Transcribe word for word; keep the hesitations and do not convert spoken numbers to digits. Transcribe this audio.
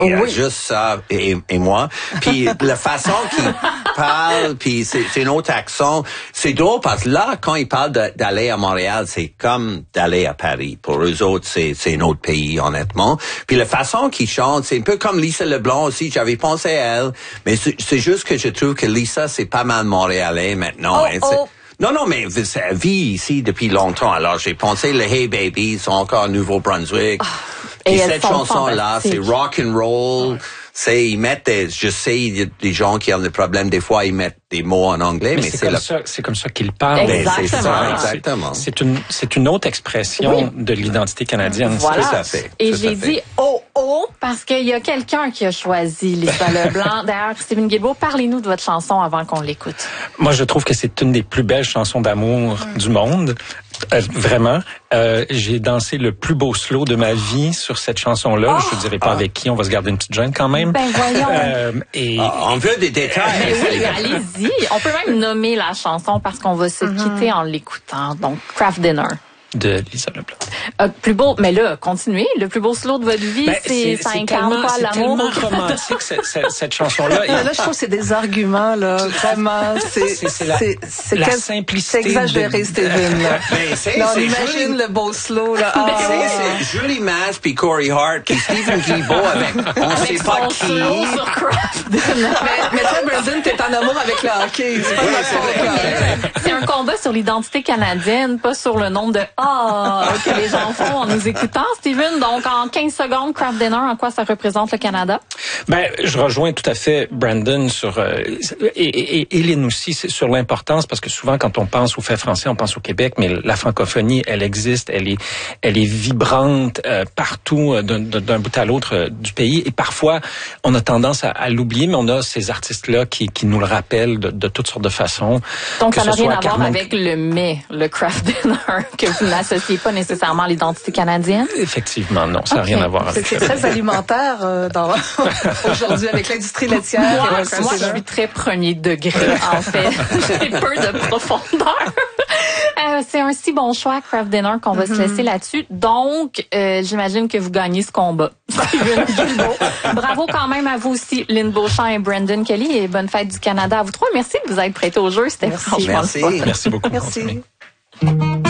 Il y a oui. juste ça et, et moi. Puis la façon qu'il parle, puis c'est, c'est un autre accent. C'est drôle parce que là, quand il parle de, d'aller à Montréal, c'est comme d'aller à Paris. Pour eux autres, c'est, c'est un autre pays, honnêtement. Puis la façon qu'il chante, c'est un peu comme Lisa Leblanc aussi. J'avais pensé à elle, mais c'est, c'est juste que je trouve que Lisa, c'est pas mal montréalais maintenant. Oh, hein. oh. Non, non, mais elle vit ici depuis longtemps. Alors, j'ai pensé, les Hey Babies sont encore au Nouveau-Brunswick. Oh. Et, Et cette chanson-là, c'est fantastiques. rock and roll. Ouais. C'est, ils mettent des, je sais, il y a des gens qui ont des problèmes, des fois, ils mettent des mots en anglais, mais, mais c'est, c'est comme la... ça, c'est comme ça qu'ils parlent. Exactement. C'est ça, exactement. C'est, c'est une, c'est une autre expression oui. de l'identité canadienne. Voilà. Tout à fait. Et tout j'ai dit oh oh parce qu'il y a quelqu'un qui a choisi Lisa Leblanc. D'ailleurs, Steven Guilbeault, parlez-nous de votre chanson avant qu'on l'écoute. Moi, je trouve que c'est une des plus belles chansons d'amour mmh. du monde. Euh, vraiment, euh, j'ai dansé le plus beau slow de ma vie sur cette chanson-là. Oh! Je ne dirai pas ah. avec qui, on va se garder une petite gêne quand même. Ben voyons. Euh, et... ah, on veut des détails. Mais oui, allez-y. On peut même nommer la chanson parce qu'on va se mm-hmm. quitter en l'écoutant. Donc, Craft Dinner. De Lisa Leblanc. Euh, plus beau, mais là, continuez. Le plus beau slow de votre vie, ben, c'est, c'est ça incarne quoi l'amour. C'est tellement romantique cette, cette, cette chanson-là. Et là, je trouve que c'est des arguments là, vraiment. C'est c'est, c'est la, c'est, c'est la quel, simplicité. C'est exagéré, de... Steven. Là. Mais c'est, là, on c'est imagine joli. Le beau slow là. Ah, ah, c'est, c'est Julie Masse puis Corey Hart puis Steven Guilbeault avec on avec sait pas qui. Sur Craft Dinner. mais, mais toi, Brandon, t'es en amour avec le hockey. C'est pas oui, c'est vrai. C'est un combat sur l'identité canadienne, pas sur le nombre de ah. Oh, que les gens font en nous écoutant. Steven, donc en quinze secondes, Craft Dinner, en quoi ça représente le Canada? Ben, je rejoins tout à fait Brandon sur euh, et, et, et Lynn aussi sur l'importance parce que souvent quand on pense aux faits français, on pense au Québec, mais la francophonie, elle existe, elle est, elle est vibrante euh, partout euh, d'un, d'un bout à l'autre euh, du pays et parfois on a tendance à, à l'oublier, mais on a ces artistes-là qui, qui nous le rappellent de, de toutes sortes de façons. Donc ça n'a rien à voir Carmen... avec le mets, le Craft Dinner, que vous n'associez pas nécessairement à l'identité canadienne? Effectivement, non, ça n'a okay. rien à voir avec c'est, c'est très alimentaire euh, dans, aujourd'hui avec l'industrie laitière. Moi, moi je suis très premier degré, en fait. J'ai peu de profondeur. Euh, c'est un si bon choix, Craft Dinner, qu'on va mm-hmm. se laisser là-dessus. Donc, euh, j'imagine que vous gagnez ce combat. Bravo quand même à vous aussi, Lynn Beauchamp et Brandon Kelly, et bonne fête du Canada à vous trois. Merci de vous être prêtés au jeu. C'était Merci. franchement Merci. Merci beaucoup. Merci.